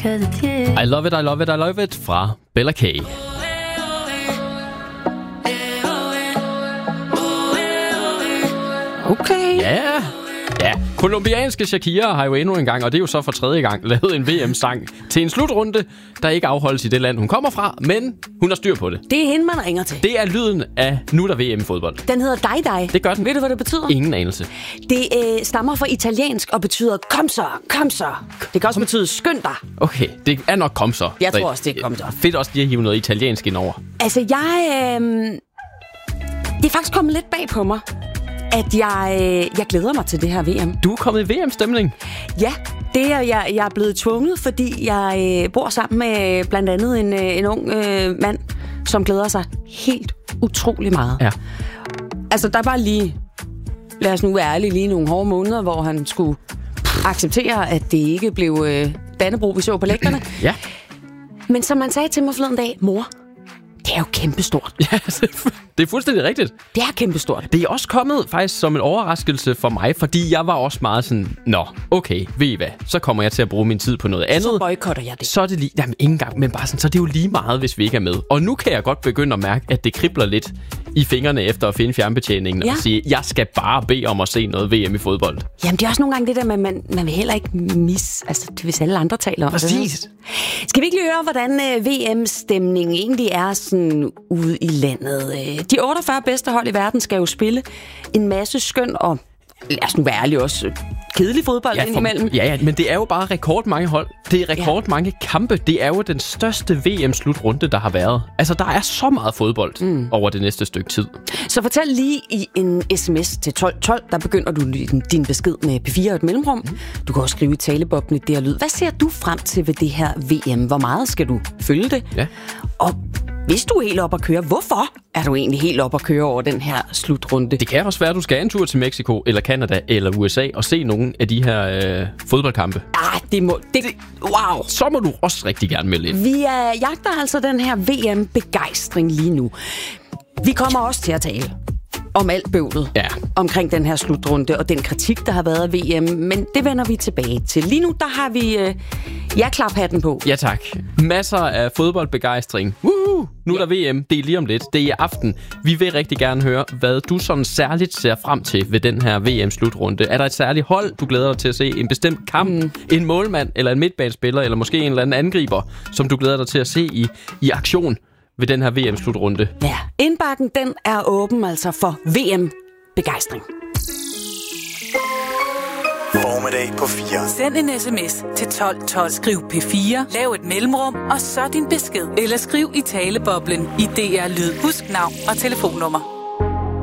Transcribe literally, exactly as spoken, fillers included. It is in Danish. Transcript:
'cause yeah. I love it, I love it, I love it fra Bella K. Okay. Ja, ja. Kolumbianske Shakira har jo endnu en gang, og det er jo så for tredje gang, lavet en V M-sang til en slutrunde, der ikke afholdes i det land, hun kommer fra, men hun har styr på det. Det er hende, man ringer til. Det er lyden af nu er der V M i fodbold. Den hedder Dai Dai. Det gør den. Ved du, hvad det betyder? Ingen anelse. Det øh, stammer fra italiensk og betyder kom så, kom så. Det kan også betyde skynd dig. Okay, det er nok kom så. Jeg tror også, det er kom så. Fedt også lige at hive noget italiensk ind over. Altså, jeg... Øh, det er faktisk kommet lidt bag på mig, at jeg, øh, jeg glæder mig til det her V M. Du er kommet i V M-stemning? Ja, det er jeg, jeg er blevet tvunget, fordi jeg øh, bor sammen med blandt andet en, øh, en ung øh, mand, som glæder sig helt utrolig meget. Ja. Altså, der var lige, lad os nu være ærlige, lige nogle hårde måneder, hvor han skulle acceptere, at det ikke blev øh, Dannebrog, vi så på lægterne. Ja. Men som man sagde til mig forleden dag, mor, det er jo kæmpestort. Ja, det er fuldstændig rigtigt. Det er kæmpestort. Det er også kommet faktisk som en overraskelse for mig, fordi jeg var også meget sådan, nå, okay, ved I hvad, så kommer jeg til at bruge min tid på noget andet. Så boykotter jeg det. Så er det lige, jamen ikke engang, men bare sådan, så er det jo lige meget, hvis vi ikke er med. Og nu kan jeg godt begynde at mærke, at det kribler lidt i fingrene efter at finde fjernbetjeningen ja. og sige, jeg skal bare bede om at se noget V M i fodbold. Jamen, det er også nogle gange det der med, man, man vil heller ikke misse, altså hvis alle andre taler om det. Præcis. Skal vi ikke lige høre, hvordan uh, V M-stemningen egentlig er sådan ude i landet? Uh, de otteogfyrre bedste hold i verden skal jo spille en masse skøn og, lad os nu være ærlig, også kedelig fodbold ja, for, indimellem. Ja, ja, men det er jo bare rekordmange hold. Det er rekordmange ja. kampe. Det er jo den største V M-slutrunde, der har været. Altså, der er så meget fodbold mm. over det næste stykke tid. Så fortæl lige i en sms til tolv tolv, der begynder du din, din besked med P fire og et mellemrum. Mm. Du kan også skrive i taleboblen det her lyd. Hvad ser du frem til ved det her V M? Hvor meget skal du følge det? Ja. Og hvis du er helt op at køre, hvorfor er du egentlig helt op at køre over den her slutrunde? Det kan også være, at du skal en tur til Mexico, eller Canada, eller U S A og se nogle af de her øh, fodboldkampe. Ah, det må... Det, wow! Så må du også rigtig gerne melde ind. Vi er, jagter altså den her V M-begejstring lige nu. Vi kommer også til at tale om alt bøvlet ja. omkring den her slutrunde og den kritik, der har været af V M, men det vender vi tilbage til. Lige nu, der har vi øh, ja-klaphatten på. Ja tak. Masser af fodboldbegejstring. Woohoo! Nu er der V M. Det er lige om lidt. Det er i aften. Vi vil rigtig gerne høre, hvad du sådan særligt ser frem til ved den her V M-slutrunde. Er der et særligt hold, du glæder dig til at se? En bestemt kamp? Mm. En målmand? Eller en midtbanespiller? Eller måske en eller anden angriber, som du glæder dig til at se i, i aktion ved den her V M-slutrunde? Ja, indbakken den er åben altså for V M-begejstring. Formiddag på fire. Send en sms til tolv tolv. Skriv P fire, lav et mellemrum, og så din besked. Eller skriv i taleboblen i D R Lyd. Husk navn og telefonnummer.